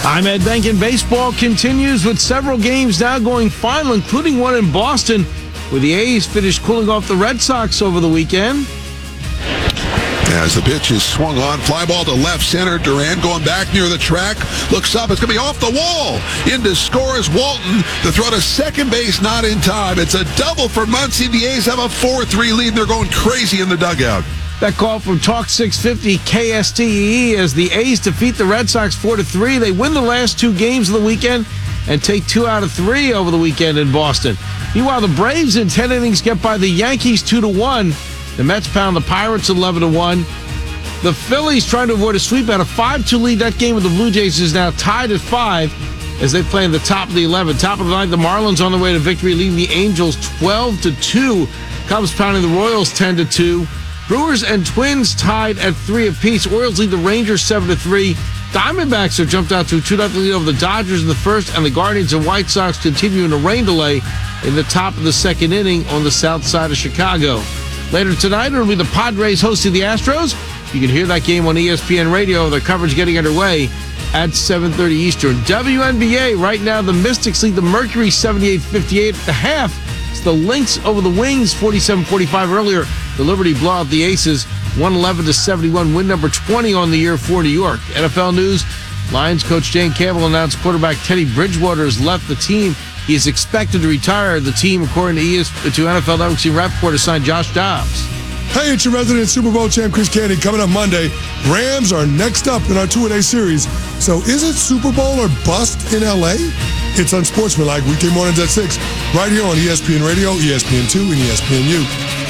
I'm Ed Benkin. Baseball continues with several games now going final, including one in Boston, where the A's finished cooling off the Red Sox over the weekend. As the pitch is swung on, fly ball to left center. Duran going back near the track. Looks up. It's going to be off the wall. In to score is Walton. The throw to second base, not in time. It's a double for Muncy. The A's have a 4-3 lead. They're going crazy in the dugout. That call from Talk 650 KSTE as the A's defeat the Red Sox 4-3. They win the last two games of the weekend and take 2 out of 3 over the weekend in Boston. Meanwhile, the Braves in 10 innings get by the Yankees 2-1. The Mets pound the Pirates 11-1. The Phillies trying to avoid a sweep at a 5-2 lead. That game with the Blue Jays is now tied at 5 as they play in the top of the 11th. Top of the ninth, the Marlins on the way to victory, leading the Angels 12-2. Cubs pounding the Royals 10-2. Brewers and Twins tied at 3 apiece. Orioles lead the Rangers 7-3. Diamondbacks have jumped out to a 2-0 lead over the Dodgers in the first, and the Guardians and White Sox continue in a rain delay in the top of the second inning on the south side of Chicago. Later tonight, it'll be the Padres hosting the Astros. You can hear that game on ESPN Radio. The coverage getting underway at 7:30 Eastern. WNBA, right now, the Mystics lead the Mercury 78-58 at the half. It's the Lynx over the Wings, 47-45 earlier. The Liberty blow out the Aces, 111-71, win number 20 on the year for New York. NFL news, Lions coach Dan Campbell announced quarterback Teddy Bridgewater has left the team. He is expected to retire. The team, according to NFL Network's Ian Rappaport, has signed Josh Dobbs. Hey, it's your resident Super Bowl champ, Chris Candy. Coming up Monday, Rams are next up in our 2-a-day series. So is it Super Bowl or bust in L.A.? It's Unsportsmanlike, weekday mornings at 6, right here on ESPN Radio, ESPN2, and ESPNU.